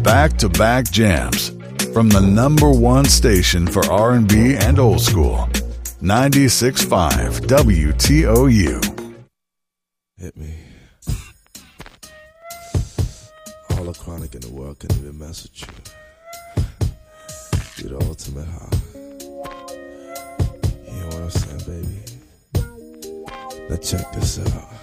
back-to-back jams from the number one station for R&B and old school, 96.5 WTOU. Hit me. All the chronic in the world can even mess with you. You're the ultimate high. You know what I'm saying, baby? Now check this out.